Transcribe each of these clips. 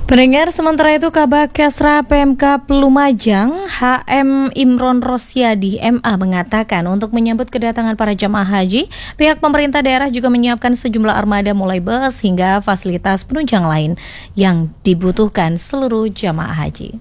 Pendengar, sementara itu Kabag Kesra PMK Lumajang HM Imron Rosyadi MA mengatakan untuk menyambut kedatangan para jamaah haji, pihak pemerintah daerah juga menyiapkan sejumlah armada mulai bus hingga fasilitas penunjang lain yang dibutuhkan seluruh jamaah haji.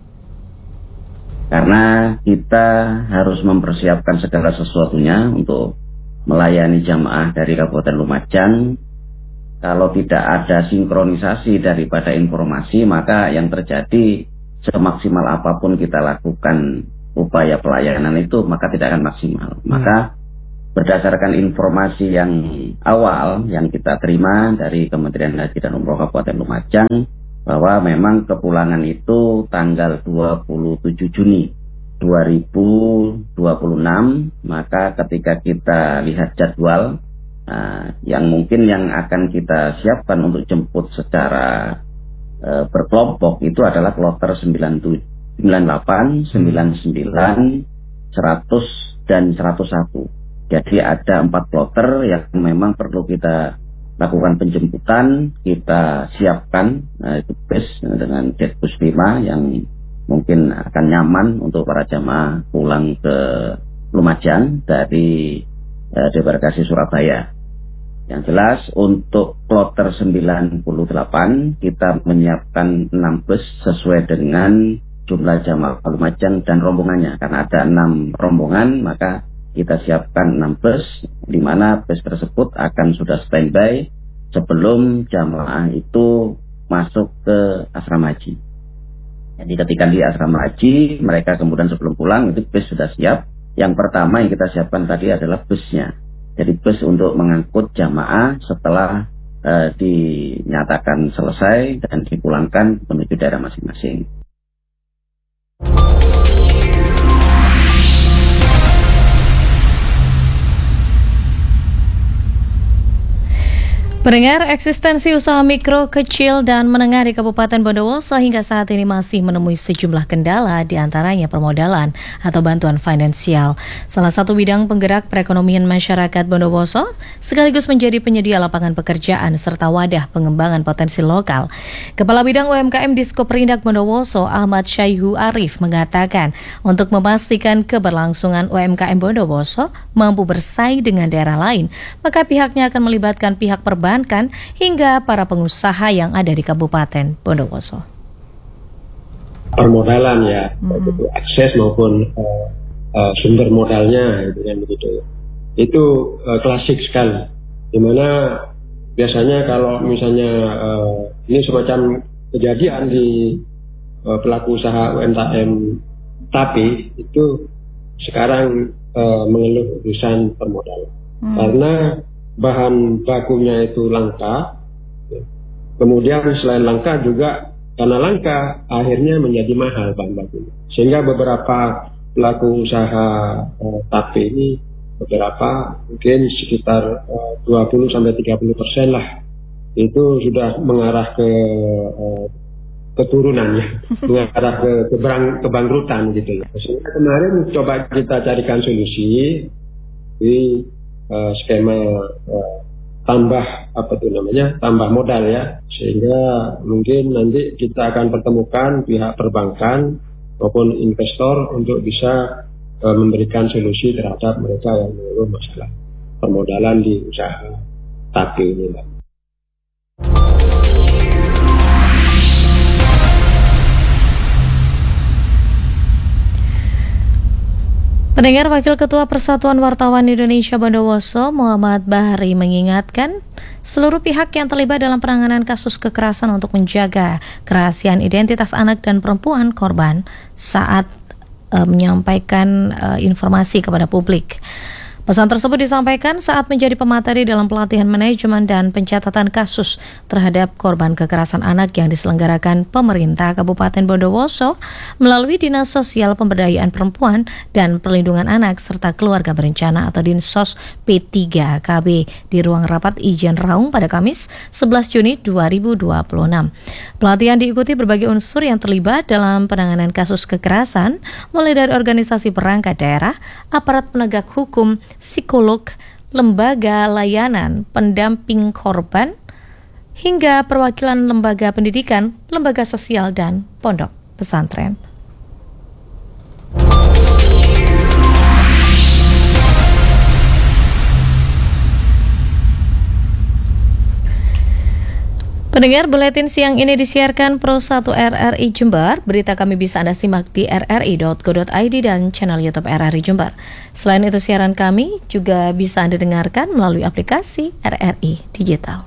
Karena kita harus mempersiapkan segala sesuatunya untuk melayani jamaah dari Kabupaten Lumajang. Kalau tidak ada sinkronisasi daripada informasi, maka yang terjadi semaksimal apapun kita lakukan upaya pelayanan itu, maka tidak akan maksimal. Maka berdasarkan informasi yang awal yang kita terima dari Kementerian Haji dan Umroh Kabupaten Lumajang, bahwa memang kepulangan itu tanggal 27 Juni 2026, maka ketika kita lihat jadwal, yang mungkin yang akan kita siapkan untuk jemput secara berkelompok itu adalah kloter 97, 98, 99, 100 dan 101. Jadi ada 4 kloter yang memang perlu kita lakukan penjemputan, kita siapkan itu bus dengan jet bus 5 yang mungkin akan nyaman untuk para jamaah pulang ke Lumajang dari debarkasi Surabaya. Yang jelas untuk kloter 98 kita menyiapkan 6 bus sesuai dengan jumlah jamaah Lumajang dan rombongannya. Karena ada 6 rombongan, maka kita siapkan 6 bus, di mana bus tersebut akan sudah standby sebelum jamaah itu masuk ke asrama haji. Jadi ketika di asrama haji, mereka kemudian sebelum pulang itu bus sudah siap. Yang pertama yang kita siapkan tadi adalah busnya. Jadi bus untuk mengangkut jamaah setelah dinyatakan selesai dan dipulangkan menuju daerah masing-masing. Pendengar, eksistensi usaha mikro, kecil, dan menengah di Kabupaten Bondowoso hingga saat ini masih menemui sejumlah kendala, diantaranya permodalan atau bantuan finansial. Salah satu bidang penggerak perekonomian masyarakat Bondowoso sekaligus menjadi penyedia lapangan pekerjaan serta wadah pengembangan potensi lokal. Kepala Bidang UMKM Diskoperindak Bondowoso, Ahmad Syaihu Arif, mengatakan untuk memastikan keberlangsungan UMKM Bondowoso mampu bersaing dengan daerah lain, maka pihaknya akan melibatkan pihak perbankan hingga para pengusaha yang ada di Kabupaten Bondowoso. Permodalan ya, akses maupun sumber modalnya, begitu. Itu klasik sekali. Dimana biasanya kalau misalnya ini semacam kejadian di pelaku usaha UMKM, tapi itu sekarang mengeluh urusan permodalan. Karena bahan bakunya itu langka, kemudian selain langka juga karena langka akhirnya menjadi mahal bahan bakunya, sehingga beberapa pelaku usaha tape ini beberapa mungkin sekitar 20-30% lah itu sudah mengarah ke keturunannya, mengarah ke kebangkrutan gitu ya. Sehingga kemarin coba kita carikan solusi di skema tambah tambah modal ya, sehingga mungkin nanti kita akan pertemukan pihak perbankan maupun investor untuk bisa memberikan solusi terhadap mereka yang mengeluh masalah permodalan di usaha tape ini. Pendengar, Wakil Ketua Persatuan Wartawan Indonesia Bondowoso, Muhammad Bahri, mengingatkan seluruh pihak yang terlibat dalam penanganan kasus kekerasan untuk menjaga kerahasiaan identitas anak dan perempuan korban saat menyampaikan informasi kepada publik. Pesan tersebut disampaikan saat menjadi pemateri dalam pelatihan manajemen dan pencatatan kasus terhadap korban kekerasan anak yang diselenggarakan pemerintah Kabupaten Bondowoso melalui Dinas Sosial Pemberdayaan Perempuan dan Perlindungan Anak serta Keluarga Berencana atau Dinsos P3KB di ruang rapat Ijen Raung pada Kamis 11 Juni 2026. Pelatihan diikuti berbagai unsur yang terlibat dalam penanganan kasus kekerasan, mulai dari organisasi perangkat daerah, aparat penegak hukum, psikolog, lembaga layanan pendamping korban, hingga perwakilan lembaga pendidikan, lembaga sosial, dan pondok pesantren. Pendengar, buletin siang ini disiarkan Pro 1 RRI Jember. Berita kami bisa Anda simak di rri.go.id dan channel YouTube RRI Jember. Selain itu, siaran kami juga bisa Anda dengarkan melalui aplikasi RRI Digital.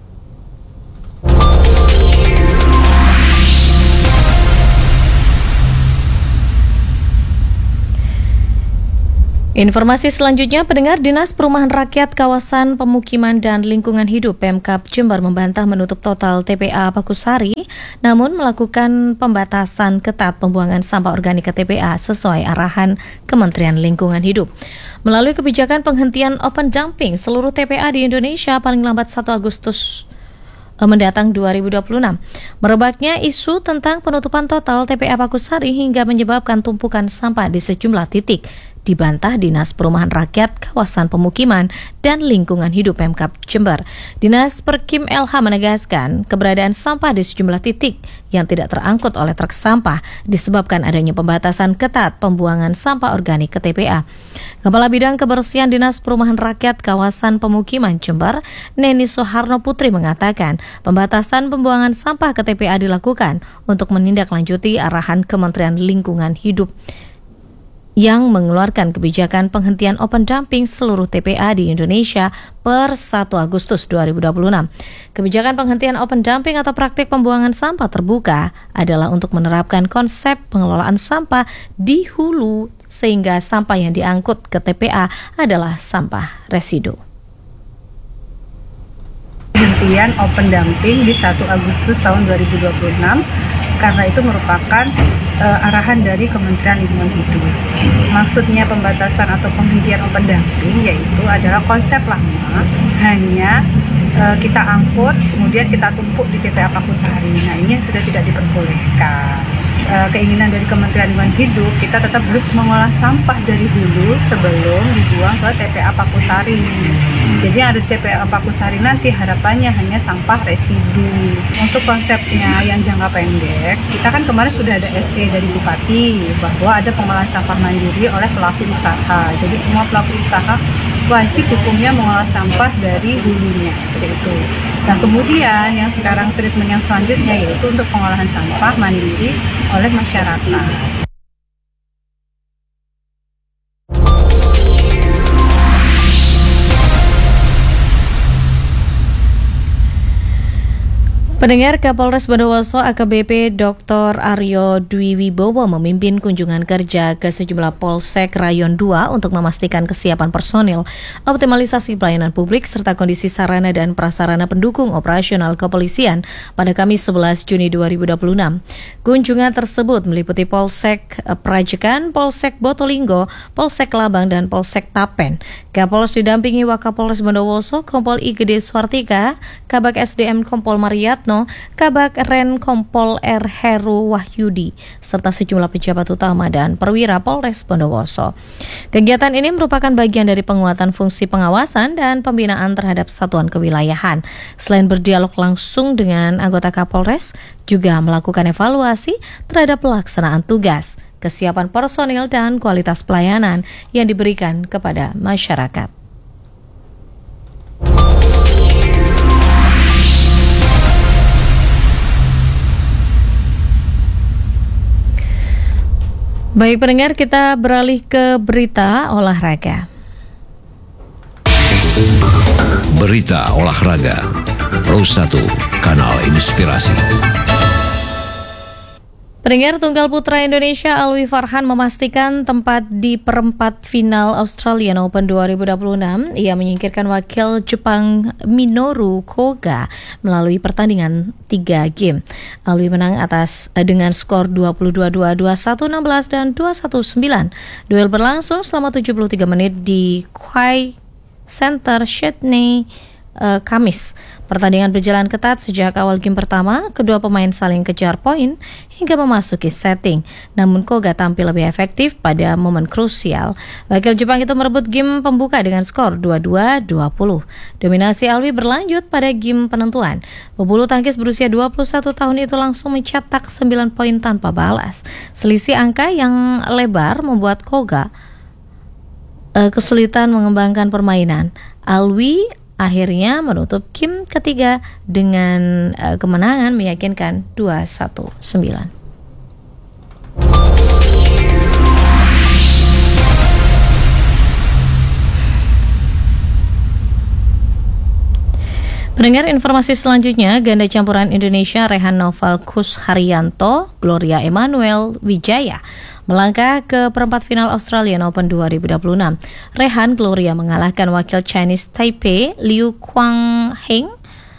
Informasi selanjutnya, pendengar, Dinas Perumahan Rakyat Kawasan Pemukiman dan Lingkungan Hidup Pemkab Jember membantah menutup total TPA Pakusari, namun melakukan pembatasan ketat pembuangan sampah organik ke TPA sesuai arahan Kementerian Lingkungan Hidup. Melalui kebijakan penghentian open dumping, seluruh TPA di Indonesia paling lambat 1 Agustus mendatang 2026. Merebaknya isu tentang penutupan total TPA Pakusari hingga menyebabkan tumpukan sampah di sejumlah titik dibantah Dinas Perumahan Rakyat Kawasan Pemukiman dan Lingkungan Hidup Pemkab Jember. Dinas Perkim LH menegaskan keberadaan sampah di sejumlah titik yang tidak terangkut oleh truk sampah disebabkan adanya pembatasan ketat pembuangan sampah organik ke TPA. Kepala Bidang Kebersihan Dinas Perumahan Rakyat Kawasan Pemukiman Jember, Neni Soeharno Putri mengatakan pembatasan pembuangan sampah ke TPA dilakukan untuk menindaklanjuti arahan Kementerian Lingkungan Hidup yang mengeluarkan kebijakan penghentian open dumping seluruh TPA di Indonesia per 1 Agustus 2026. Kebijakan penghentian open dumping atau praktik pembuangan sampah terbuka adalah untuk menerapkan konsep pengelolaan sampah di hulu sehingga sampah yang diangkut ke TPA adalah sampah residu. Penghentian open dumping di 1 Agustus tahun 2026 karena itu merupakan arahan dari Kementerian Lingkungan Hidup. Maksudnya pembatasan atau penghentian open dumping yaitu adalah konsep lama, hanya kita angkut kemudian kita tumpuk di TPA Pakusari. Nah, ini yang sudah tidak diperbolehkan. Keinginan dari Kementerian Lingkungan Hidup, kita tetap harus mengolah sampah dari hulu sebelum dibuang ke TPA Pakusari. Jadi yang ada di TPA Pakusari nanti harapannya hanya sampah residu. Untuk konsepnya yang jangka pendek, kita kan kemarin sudah ada SE dari Bupati bahwa ada pengolahan sampah mandiri oleh pelaku usaha. Jadi semua pelaku usaha wajib hukumnya mengolah sampah dari hulunya, seperti itu. Nah, kemudian yang sekarang treatment yang selanjutnya yaitu untuk pengolahan sampah mandiri oleh masyarakat. Pendengar, Kapolres Bondowoso AKBP Dr. Aryo Dwi Wibowo memimpin kunjungan kerja ke sejumlah Polsek Rayon 2 untuk memastikan kesiapan personil, optimalisasi pelayanan publik, serta kondisi sarana dan prasarana pendukung operasional kepolisian pada Kamis 11 Juni 2026. Kunjungan tersebut meliputi Polsek Prajekan, Polsek Botolinggo, Polsek Labang, dan Polsek Tapen. Kapolres didampingi Wakapolres Bondowoso, Kompol I Gede Swartika, Kabak SDM Kompol Mariatno, Kabak Ren Kompol R. Heru Wahyudi, serta sejumlah pejabat utama dan perwira Polres Bondowoso. Kegiatan ini merupakan bagian dari penguatan fungsi pengawasan dan pembinaan terhadap satuan kewilayahan. Selain berdialog langsung dengan anggota Kapolres, juga melakukan evaluasi terhadap pelaksanaan tugas, kesiapan personil, dan kualitas pelayanan yang diberikan kepada masyarakat. Baik pendengar, kita beralih ke berita olahraga. Berita olahraga Pro 1, kanal inspirasi. Pendengar, tunggal putra Indonesia Alwi Farhan memastikan tempat di perempat final Australian Open 2026. Ia menyingkirkan wakil Jepang Minoru Koga melalui pertandingan 3 game. Alwi menang dengan skor 22-22, 21-16, dan 21-9. Duel berlangsung selama 73 menit di Quay Center Sydney Kamis. Pertandingan berjalan ketat sejak awal game pertama, kedua pemain saling kejar poin hingga memasuki setting. Namun Koga tampil lebih efektif pada momen krusial. Wakil Jepang itu merebut game pembuka dengan skor 22-20. Dominasi Alwi berlanjut pada game penentuan. Pebulu tangkis berusia 21 tahun itu langsung mencetak 9 poin tanpa balas. Selisih angka yang lebar membuat Koga kesulitan mengembangkan permainan. Alwi akhirnya menutup game ketiga dengan kemenangan meyakinkan 2-1-9. Pendengar, informasi selanjutnya, ganda campuran Indonesia Rehan Noval Kus Haryanto, Gloria Emmanuel Wijaya melangkah ke perempat final Australian Open 2026. Rehan Gloria mengalahkan wakil Chinese Taipei Liu Kuang-heng,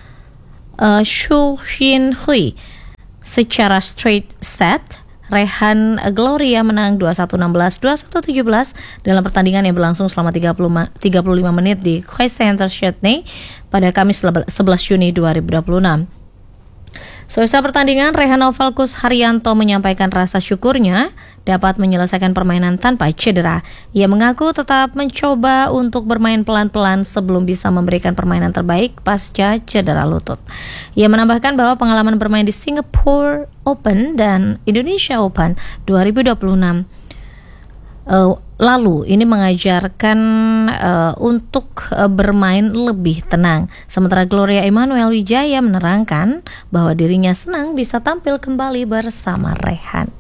Xu Xin-hui secara straight set. Rehan Gloria menang 21-16, 21-17 dalam pertandingan yang berlangsung selama 35 menit di Koi Center Sydney pada Kamis 11 Juni 2026. Selesai pertandingan, Rehan Noval Kus Haryanto menyampaikan rasa syukurnya dapat menyelesaikan permainan tanpa cedera. Ia mengaku tetap mencoba untuk bermain pelan-pelan sebelum bisa memberikan permainan terbaik pasca cedera lutut. Ia menambahkan bahwa pengalaman bermain di Singapore Open dan Indonesia Open 2026 lalu ini mengajarkan untuk bermain lebih tenang. Sementara Gloria Emmanuel Wijaya menerangkan bahwa dirinya senang bisa tampil kembali bersama Rehan.